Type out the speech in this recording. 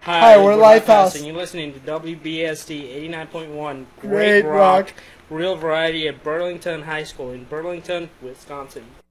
Hi, we're Lifehouse. And you're listening to WBSD 89.1 Great Rock. Real Variety at Burlington High School in Burlington, Wisconsin.